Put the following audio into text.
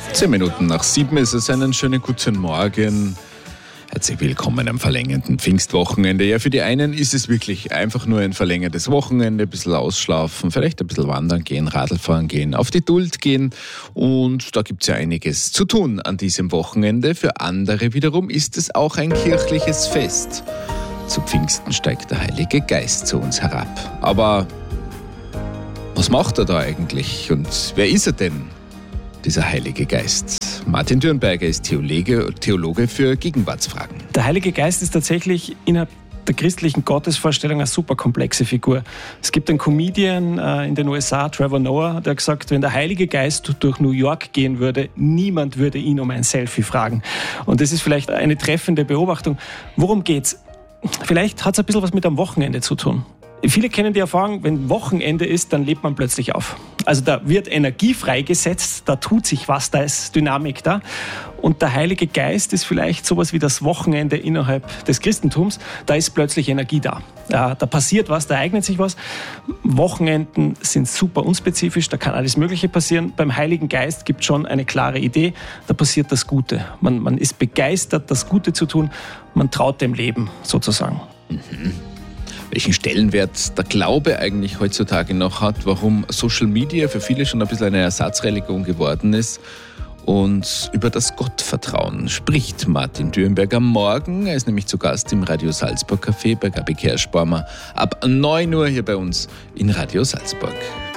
10 Minuten nach 7 ist es. Einen schönen guten Morgen. Herzlich willkommen am verlängerten Pfingstwochenende. Ja, für die einen ist es wirklich einfach nur ein verlängertes Wochenende, ein bisschen ausschlafen, vielleicht ein bisschen wandern gehen, Radlfahren gehen, auf die Duld gehen. Und da gibt es ja einiges zu tun an diesem Wochenende. Für andere wiederum ist es auch ein kirchliches Fest. Zu Pfingsten steigt der Heilige Geist zu uns herab. Aber was macht er da eigentlich und wer ist er denn, dieser Heilige Geist? Martin Dürnberger ist Theologe für Gegenwartsfragen. Der Heilige Geist ist tatsächlich innerhalb der christlichen Gottesvorstellung eine super komplexe Figur. Es gibt einen Comedian in den USA, Trevor Noah, der hat gesagt, wenn der Heilige Geist durch New York gehen würde, niemand würde ihn um ein Selfie fragen. Und das ist vielleicht eine treffende Beobachtung. Worum geht's? Vielleicht hat es ein bisschen was mit am Wochenende zu tun. Viele kennen die Erfahrung, wenn Wochenende ist, dann lebt man plötzlich auf. Also da wird Energie freigesetzt, da tut sich was, da ist Dynamik da. Und der Heilige Geist ist vielleicht sowas wie das Wochenende innerhalb des Christentums. Da ist plötzlich Energie da. Da passiert was, da ereignet sich was. Wochenenden sind super unspezifisch, da kann alles Mögliche passieren. Beim Heiligen Geist gibt es schon eine klare Idee, da passiert das Gute. Man ist begeistert, das Gute zu tun, man traut dem Leben sozusagen. Welchen Stellenwert der Glaube eigentlich heutzutage noch hat, warum Social Media für viele schon ein bisschen eine Ersatzreligion geworden ist. Und über das Gottvertrauen spricht Martin Dürnberger morgen. Er ist nämlich zu Gast im Radio Salzburg Café bei Gabi Kerschbaumer ab 9 Uhr hier bei uns in Radio Salzburg.